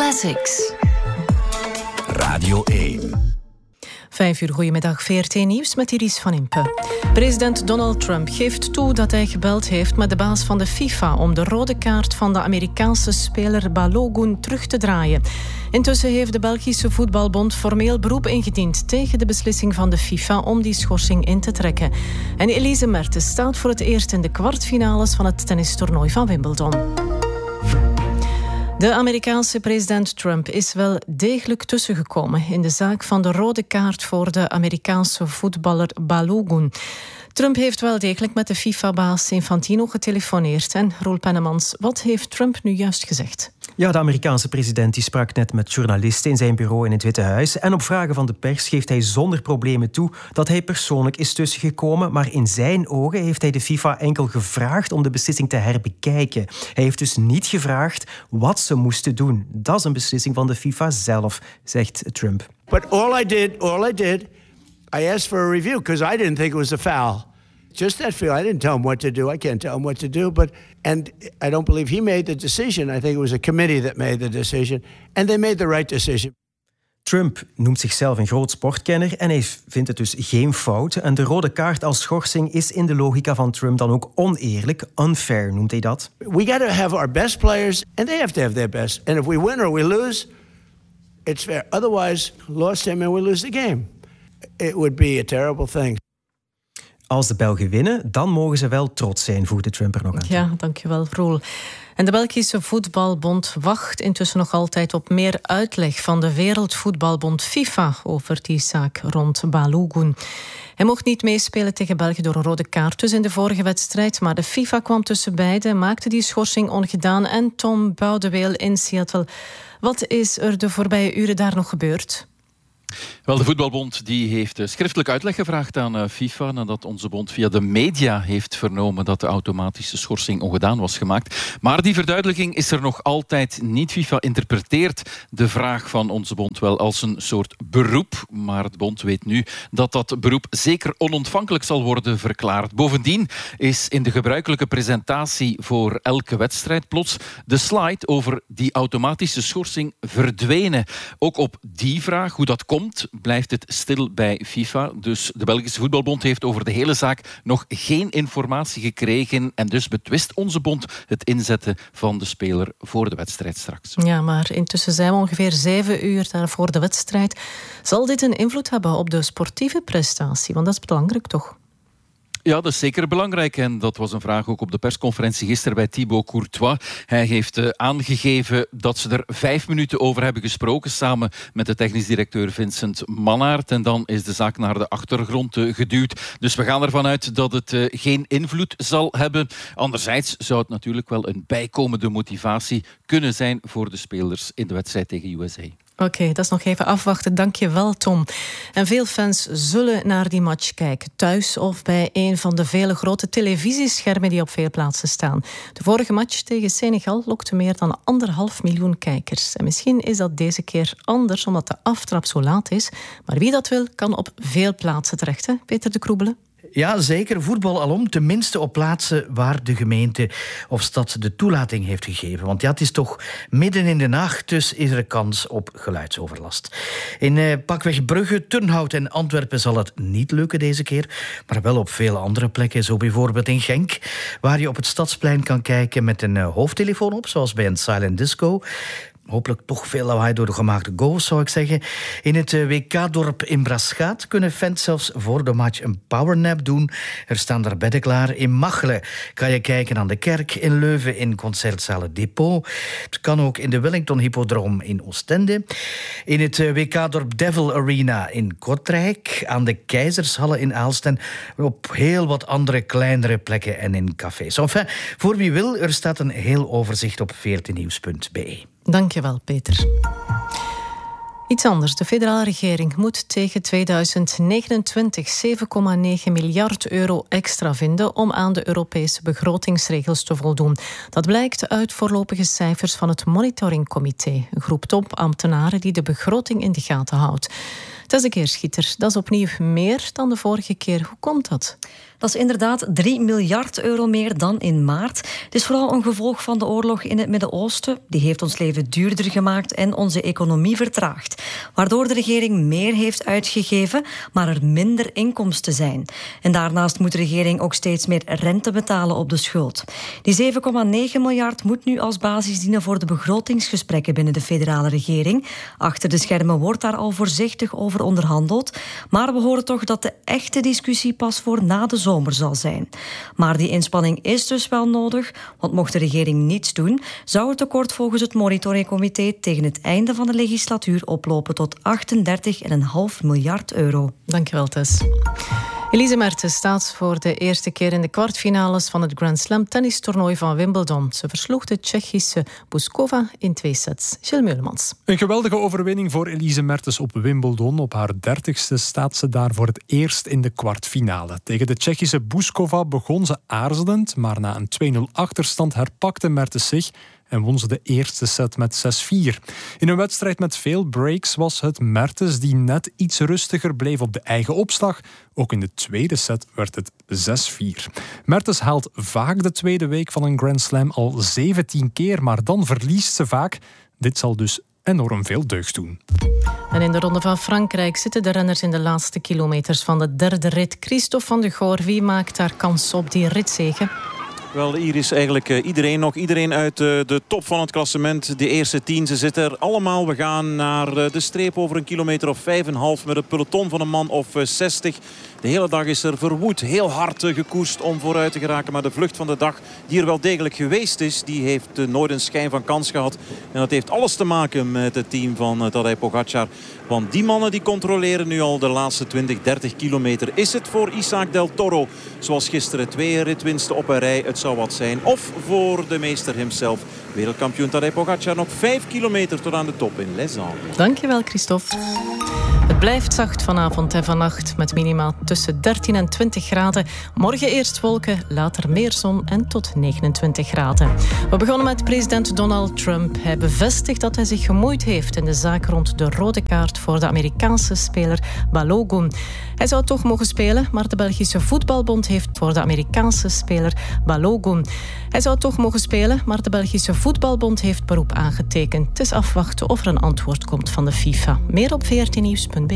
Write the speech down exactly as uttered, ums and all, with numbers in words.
Classics. Radio één. Vijf uur, goedemiddag, V R T Nieuws met Iris van Impe. President Donald Trump geeft toe dat hij gebeld heeft met de baas van de FIFA om de rode kaart van de Amerikaanse speler Balogun terug te draaien. Intussen heeft de Belgische Voetbalbond formeel beroep ingediend tegen de beslissing van de FIFA om die schorsing in te trekken. En Elise Mertens staat voor het eerst in de kwartfinales van het tennistoernooi van Wimbledon. De Amerikaanse president Trump is wel degelijk tussengekomen in de zaak van de rode kaart voor de Amerikaanse voetballer Balogun. Trump heeft wel degelijk met de FIFA-baas Infantino getelefoneerd. En Roel Pennemans, wat heeft Trump nu juist gezegd? Ja, de Amerikaanse president die sprak net met journalisten in zijn bureau in het Witte Huis. En op vragen van de pers geeft hij zonder problemen toe dat hij persoonlijk is tussengekomen. Maar in zijn ogen heeft hij de FIFA enkel gevraagd om de beslissing te herbekijken. Hij heeft dus niet gevraagd wat ze moesten doen. Dat is een beslissing van de FIFA zelf, zegt Trump. But all I did, all I did, I asked for a review because I didn't think it was a foul. Just that feel. I didn't tell him what to do. I can't tell him what to do. But and I don't believe he made the decision. I think it was a committee that made the decision. And they made the right decision. Trump noemt zichzelf een groot sportkenner en hij vindt het dus geen fout. En de rode kaart als schorsing is in de logica van Trump dan ook oneerlijk. Unfair noemt hij dat. We got to have our best players and they have to have their best. And if we win or we lose, it's fair. Otherwise, lost him and we lose the game. It would be a terrible thing. Als de Belgen winnen, dan mogen ze wel trots zijn, voegde Trump er nog aan toe. Ja, dankjewel, Roel. En de Belgische Voetbalbond wacht intussen nog altijd op meer uitleg van de Wereldvoetbalbond FIFA over die zaak rond Balogun. Hij mocht niet meespelen tegen België door een rode kaart dus in de vorige wedstrijd, maar de FIFA kwam tussen beiden, maakte die schorsing ongedaan. En Tom Boudeweel in Seattle. Wat is er de voorbije uren daar nog gebeurd? Wel, de voetbalbond die heeft schriftelijk uitleg gevraagd aan FIFA nadat onze bond via de media heeft vernomen dat de automatische schorsing ongedaan was gemaakt. Maar die verduidelijking is er nog altijd niet. FIFA interpreteert de vraag van onze bond wel als een soort beroep, maar de bond weet nu dat dat beroep zeker onontvankelijk zal worden verklaard. Bovendien is in de gebruikelijke presentatie voor elke wedstrijd plots de slide over die automatische schorsing verdwenen. Ook op die vraag, hoe dat komt, blijft het stil bij FIFA. Dus de Belgische Voetbalbond heeft over de hele zaak nog geen informatie gekregen en dus betwist onze bond het inzetten van de speler voor de wedstrijd straks. Ja, maar intussen zijn we ongeveer zeven uur daar voor de wedstrijd. Zal dit een invloed hebben op de sportieve prestatie? Want dat is belangrijk, toch? Ja, dat is zeker belangrijk. En dat was een vraag ook op de persconferentie gisteren bij Thibaut Courtois. Hij heeft uh, aangegeven dat ze er vijf minuten over hebben gesproken samen met de technisch directeur Vincent Mannaert. En dan is de zaak naar de achtergrond uh, geduwd. Dus we gaan ervan uit dat het uh, geen invloed zal hebben. Anderzijds zou het natuurlijk wel een bijkomende motivatie kunnen zijn voor de spelers in de wedstrijd tegen U S A. Oké, okay, dat is nog even afwachten. Dank je wel, Tom. En veel fans zullen naar die match kijken, thuis of bij een van de vele grote televisieschermen die op veel plaatsen staan. De vorige match tegen Senegal lokte meer dan anderhalf miljoen kijkers. En misschien is dat deze keer anders, omdat de aftrap zo laat is. Maar wie dat wil, kan op veel plaatsen terecht, hè? Peter de Kroebelen? Ja, zeker. Voetbal alom, tenminste op plaatsen waar de gemeente of stad de toelating heeft gegeven. Want ja, het is toch midden in de nacht, dus is er kans op geluidsoverlast. In eh, pakweg Brugge, Turnhout en Antwerpen zal het niet lukken deze keer, maar wel op vele andere plekken, zo bijvoorbeeld in Genk, waar je op het Stadsplein kan kijken met een uh, hoofdtelefoon op, zoals bij een silent disco. Hopelijk toch veel lawaai door de gemaakte goals, zou ik zeggen. In het W K-dorp in Braschaat kunnen fans zelfs voor de match een powernap doen. Er staan daar bedden klaar. In Machelen kan je kijken aan de kerk. In Leuven in concertzaal Het Depot. Het kan ook in de Wellington Hippodroom in Oostende. In het W K-dorp Devil Arena in Kortrijk. Aan de Keizershallen in Aalst. En op heel wat andere kleinere plekken en in cafés. Enfin, voor wie wil, er staat een heel overzicht op v r t nieuws punt b e. Dank je wel, Peter. Iets anders. De federale regering moet tegen tweeduizend negenentwintig zeven komma negen miljard euro extra vinden om aan de Europese begrotingsregels te voldoen. Dat blijkt uit voorlopige cijfers van het monitoringcomité, een groep topambtenaren die de begroting in de gaten houdt. Het is de keerschieter. Dat is opnieuw meer dan de vorige keer. Hoe komt dat? Dat is inderdaad drie miljard euro meer dan in maart. Het is vooral een gevolg van de oorlog in het Midden-Oosten. Die heeft ons leven duurder gemaakt en onze economie vertraagd. Waardoor de regering meer heeft uitgegeven, maar er minder inkomsten zijn. En daarnaast moet de regering ook steeds meer rente betalen op de schuld. Die zeven komma negen miljard moet nu als basis dienen voor de begrotingsgesprekken binnen de federale regering. Achter de schermen wordt daar al voorzichtig over onderhandeld. Maar we horen toch dat de echte discussie pas voor na de zomer zal zijn. Maar die inspanning is dus wel nodig, want mocht de regering niets doen, zou het tekort volgens het monitoringcomité tegen het einde van de legislatuur oplopen tot achtendertig komma vijf miljard euro. Dankjewel, Tess. Elise Mertens staat voor de eerste keer in de kwartfinales van het Grand Slam tennistoernooi van Wimbledon. Ze versloeg de Tsjechische Bouzkova in twee sets. Gilles Meulemans. Een geweldige overwinning voor Elise Mertens op Wimbledon. Op haar dertigste staat ze daar voor het eerst in de kwartfinale. Tegen de Tsjechische Bouzkova begon ze aarzelend, maar na een twee nul achterstand herpakte Mertens zich en won ze de eerste set met zes vier. In een wedstrijd met veel breaks was het Mertens die net iets rustiger bleef op de eigen opslag. Ook in de tweede set werd het zes vier. Mertens haalt vaak de tweede week van een Grand Slam al zeventien keer, maar dan verliest ze vaak. Dit zal dus enorm veel deugd doen. En in de Ronde van Frankrijk zitten de renners in de laatste kilometers van de derde rit. Christophe van der Goor, wie maakt daar kans op die ritzege? Wel, hier is eigenlijk iedereen nog. Iedereen uit de top van het klassement. De eerste tien, ze zitten er allemaal. We gaan naar de streep over een kilometer of vijf en een half met een peloton van een man of zestig. De hele dag is er verwoed, heel hard gekoerst om vooruit te geraken. Maar de vlucht van de dag, die er wel degelijk geweest is, die heeft nooit een schijn van kans gehad. En dat heeft alles te maken met het team van Tadej Pogacar. Want die mannen die controleren nu al de laatste twintig, dertig kilometer. Is het voor Isaac Del Toro, zoals gisteren, twee ritwinsten op een rij, het zou wat zijn. Of voor de meester himself, wereldkampioen Tadej Pogacar, nog vijf kilometer tot aan de top in Les Andes. Dankjewel, Christophe. Het blijft zacht vanavond en vannacht met minimaal tussen dertien en twintig graden. Morgen eerst wolken, later meer zon en tot negenentwintig graden. We begonnen met president Donald Trump. Hij bevestigt dat hij zich gemoeid heeft in de zaak rond de rode kaart voor de Amerikaanse speler Balogun. Hij zou toch mogen spelen, maar de Belgische voetbalbond heeft voor de Amerikaanse speler Balogun. Hij zou toch mogen spelen, maar de Belgische voetbalbond heeft beroep aangetekend. Het is afwachten of er een antwoord komt van de FIFA. Meer op v r t nieuws punt b e.